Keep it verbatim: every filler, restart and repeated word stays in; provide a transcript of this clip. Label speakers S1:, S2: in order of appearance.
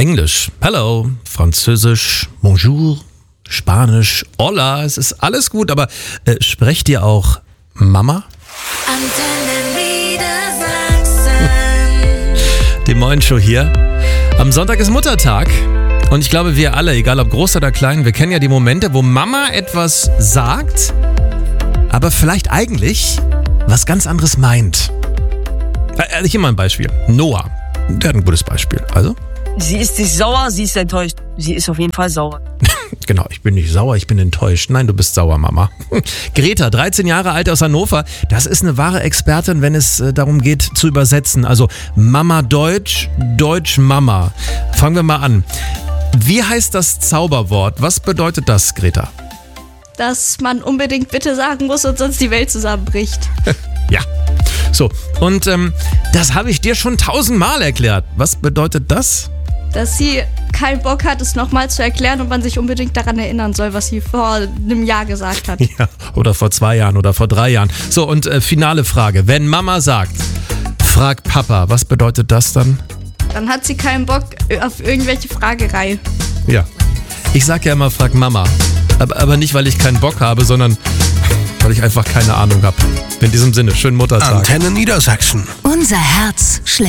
S1: Englisch, hello, Französisch, bonjour, Spanisch, hola, es ist alles gut, aber äh, sprecht ihr auch Mama?
S2: Antenne Niedersachsen.
S1: Die Morgenshow hier. Am Sonntag ist Muttertag und ich glaube, wir alle, egal ob groß oder klein, wir kennen ja die Momente, wo Mama etwas sagt, aber vielleicht eigentlich was ganz anderes meint. Äh, hier mal ein Beispiel. Noah, der hat ein gutes Beispiel. Also?
S3: Sie ist nicht sauer, sie ist enttäuscht. Sie ist auf jeden Fall sauer.
S1: Genau, ich bin nicht sauer, ich bin enttäuscht. Nein, du bist sauer, Mama. Greta, dreizehn Jahre alt aus Hannover, das ist eine wahre Expertin, wenn es äh, darum geht zu übersetzen. Also Mama Deutsch, Deutsch Mama. Fangen wir mal an. Wie heißt das Zauberwort? Was bedeutet das, Greta?
S4: Dass man unbedingt bitte sagen muss und sonst die Welt zusammenbricht.
S1: Ja. So, und ähm, das habe ich dir schon tausendmal erklärt. Was bedeutet das?
S4: Dass sie keinen Bock hat, es nochmal zu erklären und man sich unbedingt daran erinnern soll, was sie vor einem Jahr gesagt hat.
S1: Ja, oder vor zwei Jahren oder vor drei Jahren. So, und äh, finale Frage. Wenn Mama sagt, frag Papa, was bedeutet das dann?
S4: Dann hat sie keinen Bock auf irgendwelche Fragerei.
S1: Ja. Ich sag ja immer, frag Mama. Aber, aber nicht, weil ich keinen Bock habe, sondern weil ich einfach keine Ahnung habe. In diesem Sinne, schönen Muttertag.
S5: Antenne Niedersachsen.
S2: Unser Herz schlägt